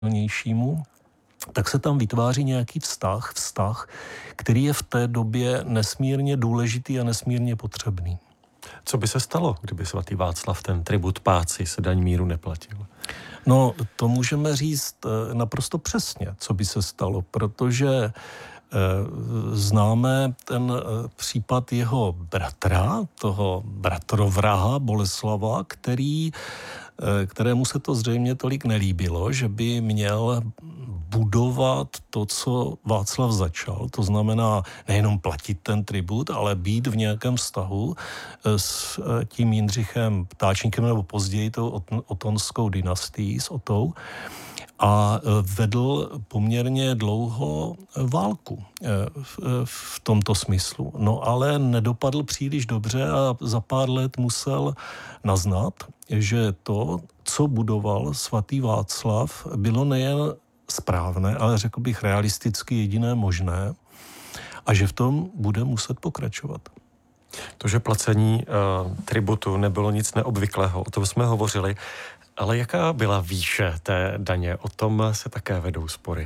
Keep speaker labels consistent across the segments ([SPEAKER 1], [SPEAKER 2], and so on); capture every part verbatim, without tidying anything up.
[SPEAKER 1] nejsilnějšímu, tak se tam vytváří nějaký vztah, vztah, který je v té době nesmírně důležitý a nesmírně potřebný.
[SPEAKER 2] Co by se stalo, kdyby svatý Václav ten tribut páci se daň míru neplatil?
[SPEAKER 1] No, to můžeme říct naprosto přesně, co by se stalo, protože známe ten případ jeho bratra, toho bratrovraha Boleslava, který, kterému se to zřejmě tolik nelíbilo, že by měl budovat to, co Václav začal. To znamená nejenom platit ten tribut, ale být v nějakém vztahu s tím Jindřichem Ptáčníkem nebo později tou otonskou dynastií s Otou. A vedl poměrně dlouho válku v tomto smyslu. No ale nedopadl příliš dobře a za pár let musel naznat, že to, co budoval svatý Václav, bylo nejen správné, ale řekl bych realisticky jediné možné a že v tom bude muset pokračovat.
[SPEAKER 2] To, že placení uh, tributu nebylo nic neobvyklého, o tom jsme hovořili. Ale jaká byla výše té daně? O tom se také vedou spory.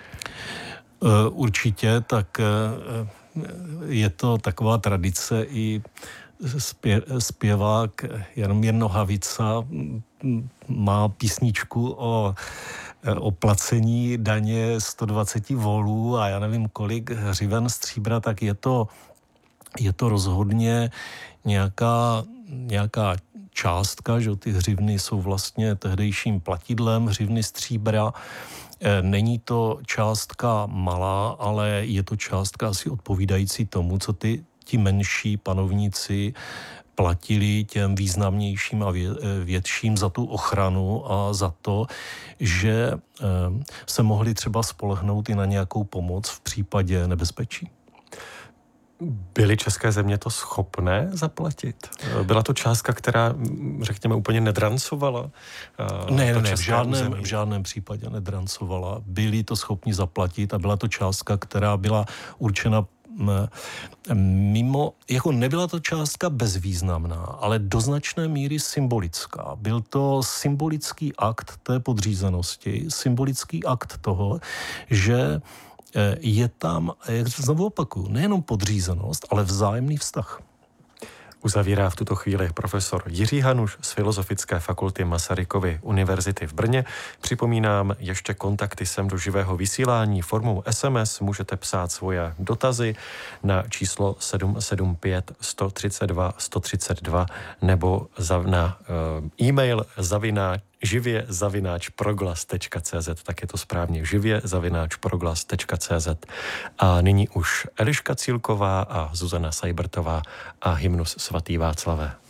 [SPEAKER 1] Určitě, tak je to taková tradice i zpě, zpěvák Jaromír Nohavica má písničku o, o placení daně sto dvacet volů a já nevím kolik hřiven stříbra, tak je to, je to rozhodně nějaká, nějaká částka, že ty hřivny jsou vlastně tehdejším platidlem, hřivny stříbra. Není to částka malá, ale je to částka asi odpovídající tomu, co ty ti menší panovníci platili těm významnějším a větším za tu ochranu a za to, že se mohli třeba spolehnout i na nějakou pomoc v případě nebezpečí.
[SPEAKER 2] Byly české země to schopné zaplatit? Byla to částka, která, řekněme, úplně nedrancovala?
[SPEAKER 1] Ne, ne, ne v, žádném, v žádném případě nedrancovala. Byli to schopni zaplatit a byla to částka, která byla určena mimo, jako nebyla to částka bezvýznamná, ale do značné míry symbolická. Byl to symbolický akt té podřízenosti, symbolický akt toho, že je tam, jak znovu opakuju, nejenom podřízenost, ale vzájemný vztah.
[SPEAKER 2] Uzavírá v tuto chvíli profesor Jiří Hanuš z Filozofické fakulty Masarykovy univerzity v Brně. Připomínám ještě kontakty sem do živého vysílání. Formou es em es můžete psát svoje dotazy na číslo sedm sedm pět sto třicet dva sto třicet dva nebo na uh, e-mail zavináč živě zavináč proglas tečka cé zet, tak je to správně, živě zavináč proglas tečka cé zet. A nyní už Eliška Cílková a Zuzana Sajbrtová a hymnus Svatý Václavé.